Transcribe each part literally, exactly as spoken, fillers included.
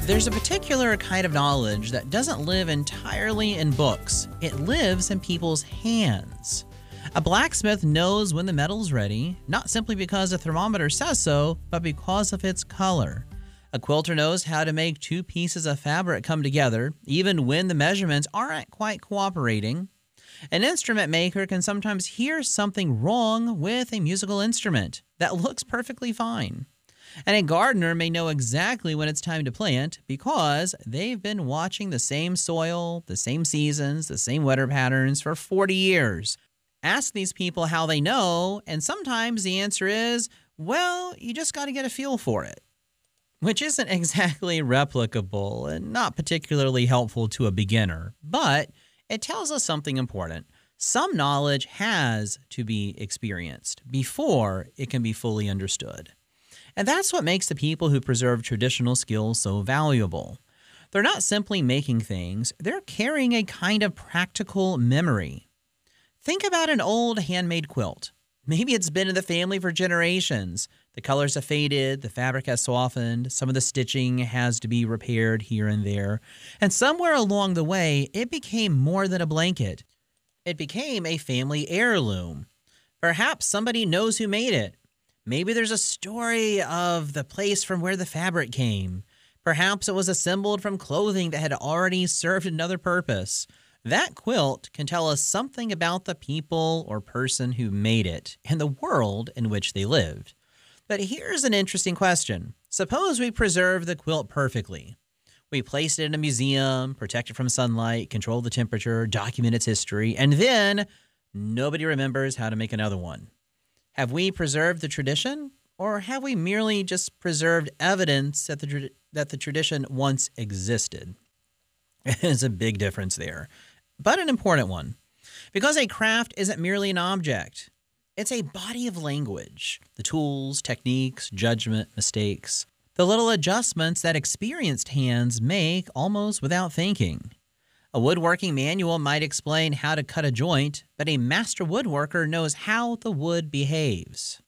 There's a particular kind of knowledge that doesn't live entirely in books. It lives in people's hands. A blacksmith knows when the metal's ready, not simply because a thermometer says so, but because of its color. A quilter knows how to make two pieces of fabric come together, even when the measurements aren't quite cooperating. An instrument maker can sometimes hear something wrong with a musical instrument that looks perfectly fine. And a gardener may know exactly when it's time to plant because they've been watching the same soil, the same seasons, the same weather patterns for forty years. Ask these people how they know, and sometimes the answer is, well, you just got to get a feel for it. Which isn't exactly replicable and not particularly helpful to a beginner, but it tells us something important. Some knowledge has to be experienced before it can be fully understood. And that's what makes the people who preserve traditional skills so valuable. They're not simply making things, they're carrying a kind of practical memory. Think about an old handmade quilt. Maybe it's been in the family for generations. The colors have faded, the fabric has softened, some of the stitching has to be repaired here and there. And somewhere along the way, it became more than a blanket. It became a family heirloom. Perhaps somebody knows who made it. Maybe there's a story of the place from where the fabric came. Perhaps it was assembled from clothing that had already served another purpose. That quilt can tell us something about the people or person who made it and the world in which they lived. But here's an interesting question. Suppose we preserve the quilt perfectly. We place it in a museum, protect it from sunlight, control the temperature, document its history, and then nobody remembers how to make another one. Have we preserved the tradition, or have we merely just preserved evidence that the, tra- that the tradition once existed? There's a big difference there, but an important one. Because a craft isn't merely an object. It's a body of language, the tools, techniques, judgment, mistakes, the little adjustments that experienced hands make almost without thinking. A woodworking manual might explain how to cut a joint, but a master woodworker knows how the wood behaves.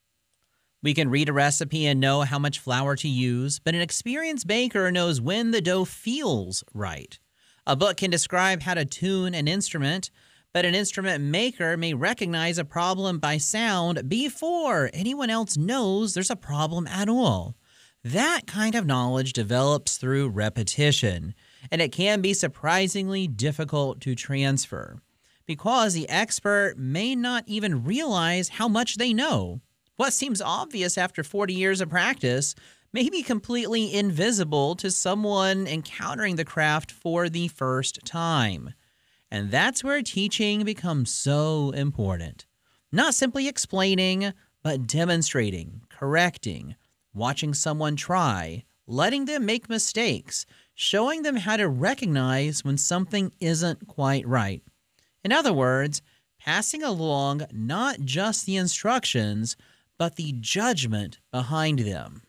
We can read a recipe and know how much flour to use, but an experienced baker knows when the dough feels right. A book can describe how to tune an instrument, but an instrument maker may recognize a problem by sound before anyone else knows there's a problem at all. That kind of knowledge develops through repetition, and it can be surprisingly difficult to transfer because the expert may not even realize how much they know. What seems obvious after forty years of practice may be completely invisible to someone encountering the craft for the first time. And that's where teaching becomes so important. Not simply explaining, but demonstrating, correcting, watching someone try, letting them make mistakes, showing them how to recognize when something isn't quite right. In other words, passing along not just the instructions, but the judgment behind them.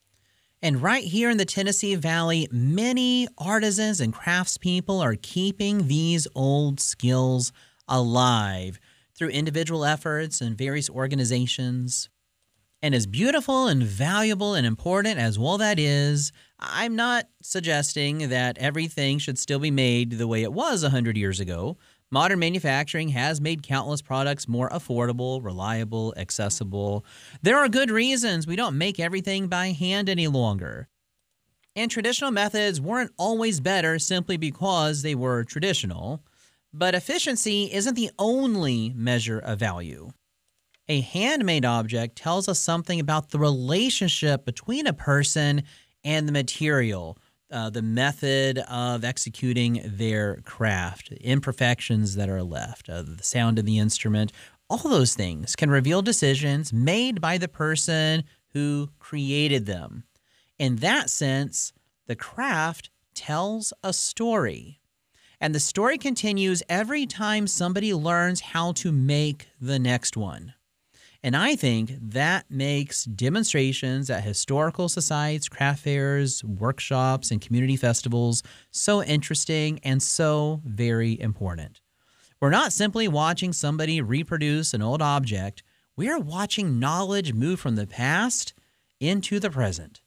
And right here in the Tennessee Valley, many artisans and craftspeople are keeping these old skills alive through individual efforts and various organizations. And as beautiful and valuable and important as all that is, I'm not suggesting that everything should still be made the way it was one hundred years ago. Modern manufacturing has made countless products more affordable, reliable, accessible. There are good reasons we don't make everything by hand any longer. And traditional methods weren't always better simply because they were traditional. But efficiency isn't the only measure of value. A handmade object tells us something about the relationship between a person and the material, uh, the method of executing their craft, imperfections that are left, uh, the sound of the instrument. All those things can reveal decisions made by the person who created them. In that sense, the craft tells a story. And the story continues every time somebody learns how to make the next one. And I think that makes demonstrations at historical societies, craft fairs, workshops, and community festivals so interesting and so very important. We're not simply watching somebody reproduce an old object. We are watching knowledge move from the past into the present.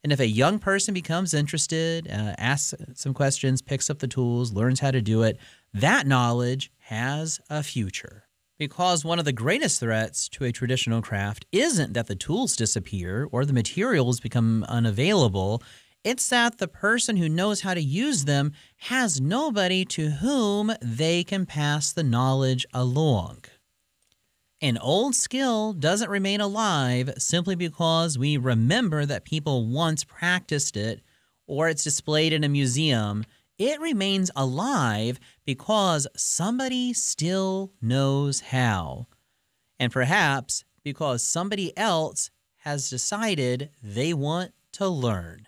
And if a young person becomes interested, uh, asks some questions, picks up the tools, learns how to do it, that knowledge has a future. Because one of the greatest threats to a traditional craft isn't that the tools disappear or the materials become unavailable. It's that the person who knows how to use them has nobody to whom they can pass the knowledge along. An old skill doesn't remain alive simply because we remember that people once practiced it or it's displayed in a museum. It remains alive because somebody still knows how. And perhaps because somebody else has decided they want to learn.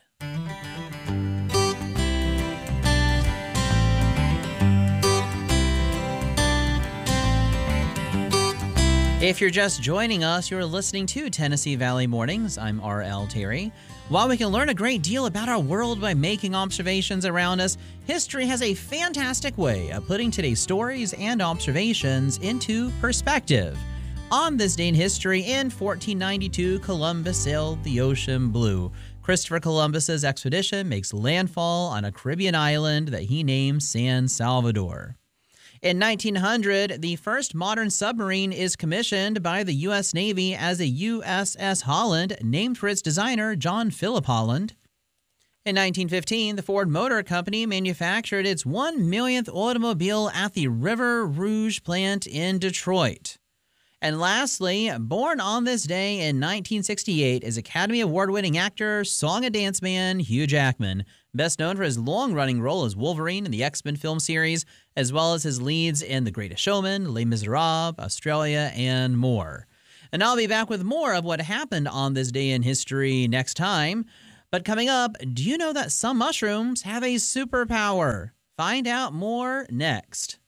If you're just joining us, you're listening to Tennessee Valley Mornings. I'm R L Terry. While we can learn a great deal about our world by making observations around us, history has a fantastic way of putting today's stories and observations into perspective. On this day in history, in fourteen ninety-two, Columbus sailed the ocean blue. Christopher Columbus's expedition makes landfall on a Caribbean island that he named San Salvador. In nineteen hundred, the first modern submarine is commissioned by the U S Navy as a U S S Holland, named for its designer, John Philip Holland. In nineteen fifteen, the Ford Motor Company manufactured its one millionth automobile at the River Rouge plant in Detroit. And lastly, born on this day in nineteen sixty-eight is Academy Award-winning actor, song and dance man Hugh Jackman, best known for his long-running role as Wolverine in the X-Men film series, as well as his leads in The Greatest Showman, Les Miserables, Australia, and more. And I'll be back with more of what happened on this day in history next time. But coming up, do you know that some mushrooms have a superpower? Find out more next.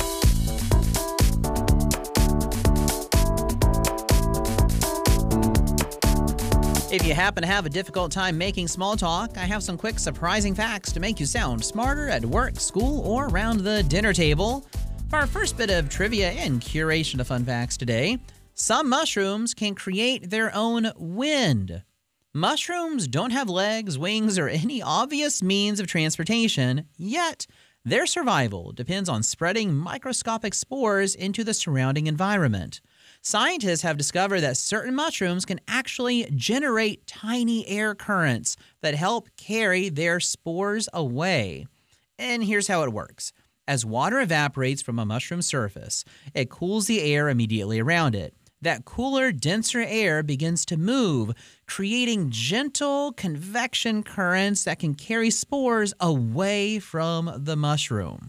If you happen to have a difficult time making small talk, I have some quick surprising facts to make you sound smarter at work, school, or around the dinner table. For our first bit of trivia and curation of fun facts today, some mushrooms can create their own wind. Mushrooms don't have legs, wings, or any obvious means of transportation, yet their survival depends on spreading microscopic spores into the surrounding environment. Scientists have discovered that certain mushrooms can actually generate tiny air currents that help carry their spores away. And here's how it works. As water evaporates from a mushroom surface, it cools the air immediately around it. That cooler, denser air begins to move, creating gentle convection currents that can carry spores away from the mushroom.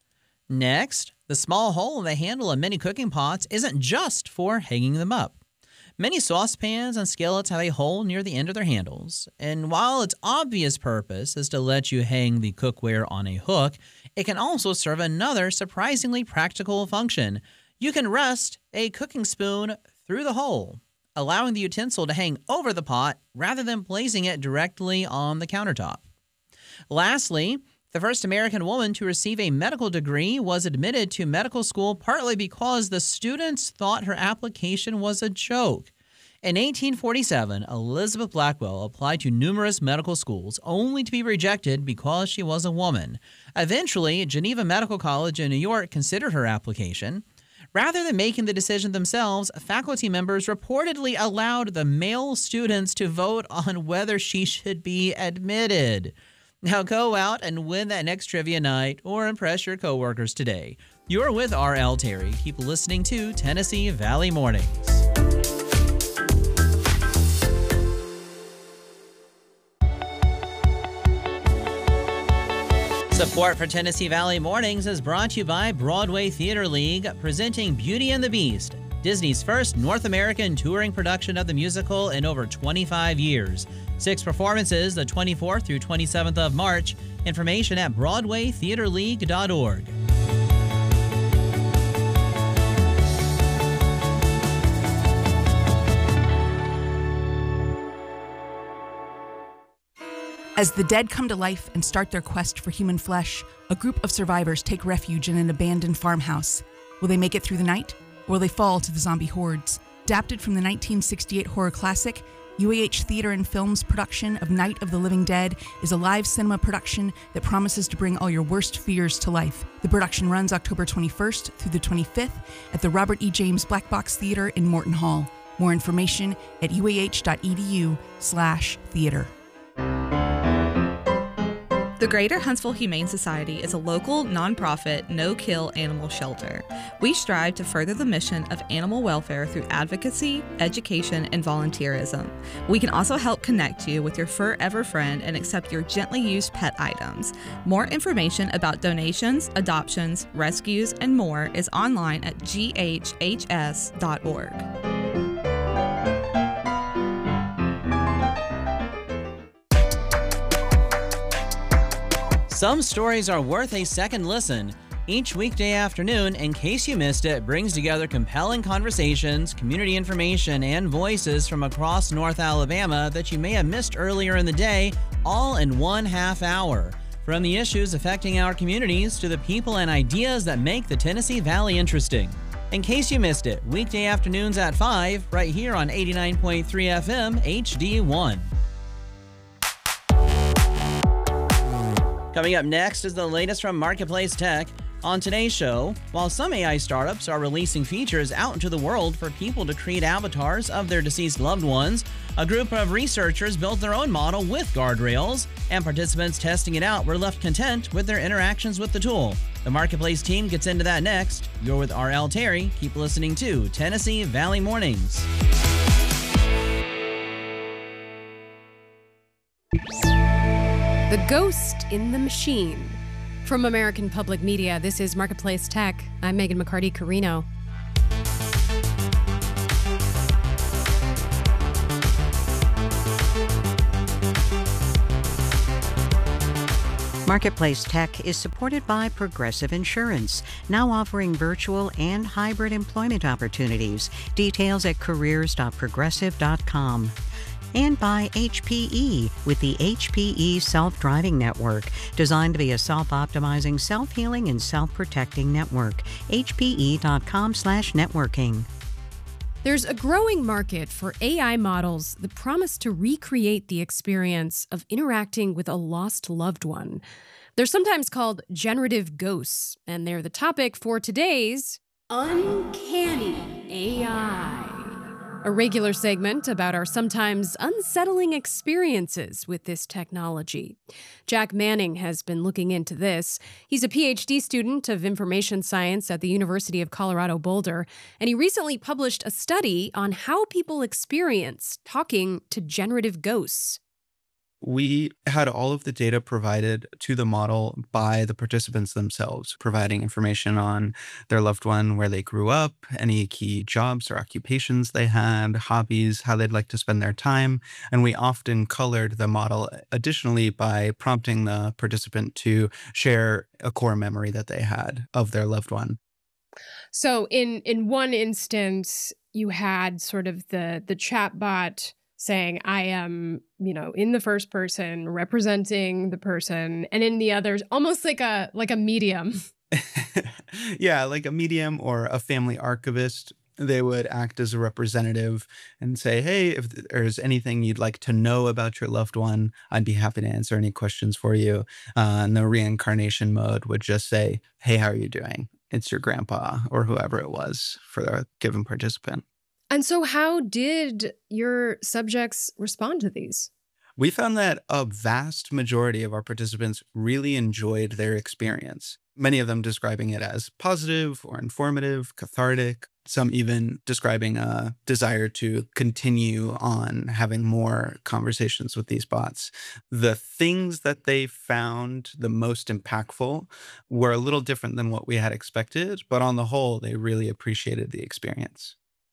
Next, the small hole in the handle of many cooking pots isn't just for hanging them up. Many saucepans and skillets have a hole near the end of their handles, and while its obvious purpose is to let you hang the cookware on a hook, it can also serve another surprisingly practical function. You can rest a cooking spoon through the hole, allowing the utensil to hang over the pot rather than placing it directly on the countertop. Lastly, the first American woman to receive a medical degree was admitted to medical school partly because the students thought her application was a joke. In eighteen forty-seven, Elizabeth Blackwell applied to numerous medical schools only to be rejected because she was a woman. Eventually, Geneva Medical College in New York considered her application. Rather than making the decision themselves, faculty members reportedly allowed the male students to vote on whether she should be admitted. Now go out and win that next trivia night or impress your coworkers today. You're with R L Terry. Keep listening to Tennessee Valley Mornings. Support for Tennessee Valley Mornings is brought to you by Broadway Theater League, presenting Beauty and the Beast, Disney's first North American touring production of the musical in over twenty-five years. Six performances the twenty-fourth through twenty-seventh of March. Information at broadway theater league dot org. As the dead come to life and start their quest for human flesh, a group of survivors take refuge in an abandoned farmhouse. Will they make it through the night, or will they fall to the zombie hordes? Adapted from the nineteen sixty-eight horror classic, U A H Theater and Film's production of Night of the Living Dead is a live cinema production that promises to bring all your worst fears to life. The production runs October twenty-first through the twenty-fifth at the Robert E. James Black Box Theater in Morton Hall. More information at uah.edu slash theater. The Greater Huntsville Humane Society is a local, nonprofit, no-kill animal shelter. We strive to further the mission of animal welfare through advocacy, education, and volunteerism. We can also help connect you with your forever friend and accept your gently used pet items. More information about donations, adoptions, rescues, and more is online at g h h s dot org. Some stories are worth a second listen. Each weekday afternoon, In Case You Missed It brings together compelling conversations, community information, and voices from across North Alabama that you may have missed earlier in the day, all in one half hour. From the issues affecting our communities to the people and ideas that make the Tennessee Valley interesting. In Case You Missed It, weekday afternoons at five, right here on eighty-nine point three F M H D one. Coming up next is the latest from Marketplace Tech. On today's show, while some A I startups are releasing features out into the world for people to create avatars of their deceased loved ones, a group of researchers built their own model with guardrails, and participants testing it out were left content with their interactions with the tool. The Marketplace team gets into that next. You're with R L Terry. Keep listening to Tennessee Valley Mornings. The Ghost in the Machine. From American Public Media, this is Marketplace Tech. I'm Megan McCarty-Carino. Marketplace Tech is supported by Progressive Insurance, now offering virtual and hybrid employment opportunities. Details at careers dot progressive dot com. And by H P E with the H P E Self-Driving Network, designed to be a self-optimizing, self-healing, and self-protecting network. H P E dot com slash networking. There's a growing market for A I models that promise to recreate the experience of interacting with a lost loved one. They're sometimes called generative ghosts, and they're the topic for today's Uncanny A I. A regular segment about our sometimes unsettling experiences with this technology. Jack Manning has been looking into this. He's a P H D student of information science at the University of Colorado Boulder, and he recently published a study on how people experience talking to generative ghosts. We had all of the data provided to the model by the participants themselves, providing information on their loved one, where they grew up, any key jobs or occupations they had, hobbies, how they'd like to spend their time. And we often colored the model additionally by prompting the participant to share a core memory that they had of their loved one. So in in one instance, you had sort of the the chatbot saying, I am, you know, in the first person, representing the person, and in the others, almost like a like a medium. Yeah, like a medium or a family archivist. They would act as a representative and say, hey, if there's anything you'd like to know about your loved one, I'd be happy to answer any questions for you. Uh, and the reincarnation mode would just say, hey, how are you doing? It's your grandpa or whoever it was for the given participant. And so how did your subjects respond to these? We found that a vast majority of our participants really enjoyed their experience, many of them describing it as positive or informative, cathartic, some even describing a desire to continue on having more conversations with these bots. The things that they found the most impactful were a little different than what we had expected, but on the whole, they really appreciated the experience.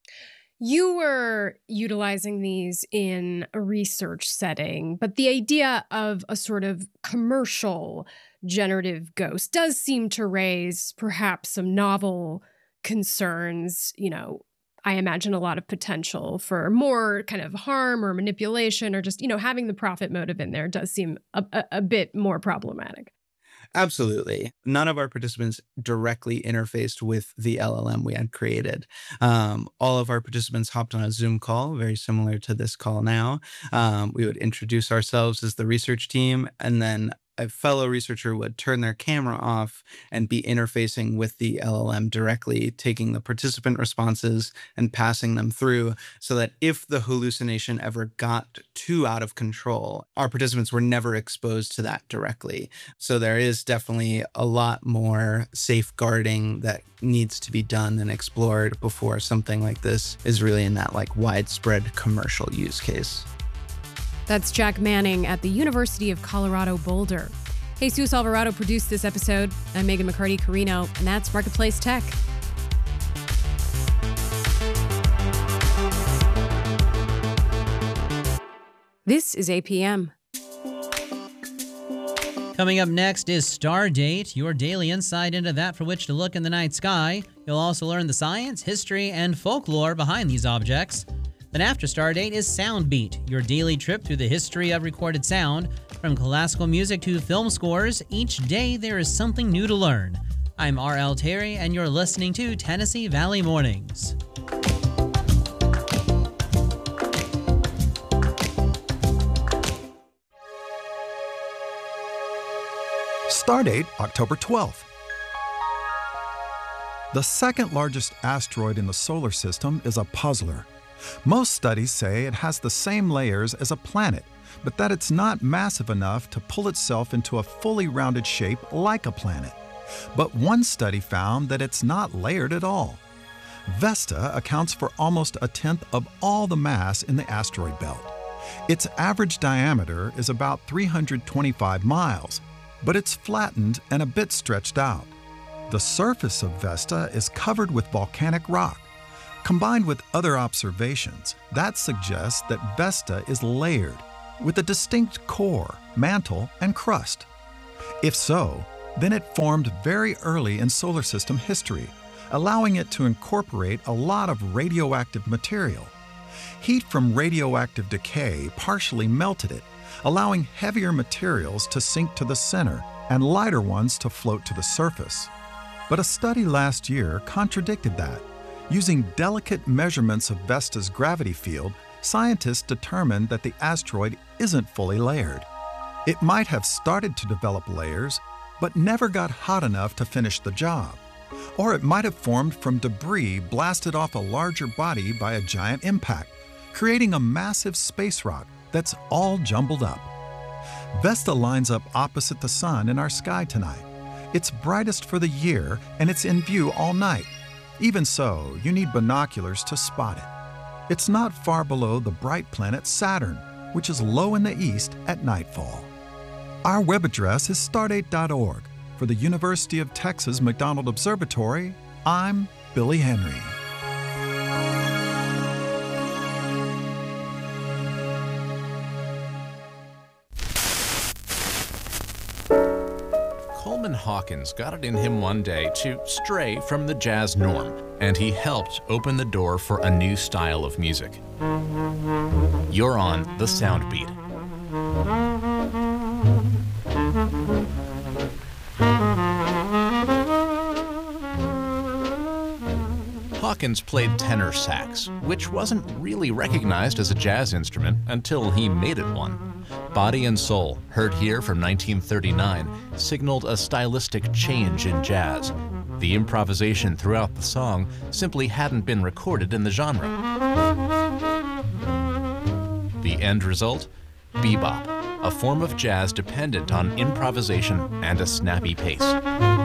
You were utilizing these in a research setting, but the idea of a sort of commercial generative ghost does seem to raise perhaps some novel concerns. You know, I imagine a lot of potential for more kind of harm or manipulation, or just, you know, having the profit motive in there does seem a, a, a bit more problematic. Absolutely. None of our participants directly interfaced with the L L M we had created. Um, all of our participants hopped on a Zoom call, very similar to this call now. Um, we would introduce ourselves as the research team, and then a fellow researcher would turn their camera off and be interfacing with the L L M directly, taking the participant responses and passing them through, so that if the hallucination ever got too out of control, our participants were never exposed to that directly. So there is definitely a lot more safeguarding that needs to be done and explored before something like this is really in that like widespread commercial use case. That's Jack Manning at the University of Colorado Boulder. Jesus Alvarado produced this episode. I'm Megan McCarty-Carino, and that's Marketplace Tech. This is A P M. Coming up next is Stardate, your daily insight into that for which to look in the night sky. You'll also learn the science, history, and folklore behind these objects. Then after Stardate is Soundbeat, your daily trip through the history of recorded sound. From classical music to film scores, each day there is something new to learn. I'm R L Terry, and you're listening to Tennessee Valley Mornings. Stardate, October twelfth. The second largest asteroid in the solar system is a puzzler. Most studies say it has the same layers as a planet, but that it's not massive enough to pull itself into a fully rounded shape like a planet. But one study found that it's not layered at all. Vesta accounts for almost a tenth of all the mass in the asteroid belt. Its average diameter is about three hundred twenty-five miles, but it's flattened and a bit stretched out. The surface of Vesta is covered with volcanic rock. Combined with other observations, that suggests that Vesta is layered, with a distinct core, mantle, and crust. If so, then it formed very early in solar system history, allowing it to incorporate a lot of radioactive material. Heat from radioactive decay partially melted it, allowing heavier materials to sink to the center and lighter ones to float to the surface. But a study last year contradicted that. Using delicate measurements of Vesta's gravity field, scientists determined that the asteroid isn't fully layered. It might have started to develop layers, but never got hot enough to finish the job. Or it might have formed from debris blasted off a larger body by a giant impact, creating a massive space rock that's all jumbled up. Vesta lines up opposite the sun in our sky tonight. It's brightest for the year, and it's in view all night. Even so, you need binoculars to spot it. It's not far below the bright planet Saturn, which is low in the east at nightfall. Our web address is stardate dot org. For the University of Texas McDonald Observatory, I'm Billy Henry. Coleman Hawkins got it in him one day to stray from the jazz norm, and he helped open the door for a new style of music. You're on the Soundbeat. Hawkins played tenor sax, which wasn't really recognized as a jazz instrument until he made it one. Body and Soul, heard here from nineteen thirty-nine, signaled a stylistic change in jazz. The improvisation throughout the song simply hadn't been recorded in the genre. The end result? Bebop, a form of jazz dependent on improvisation and a snappy pace.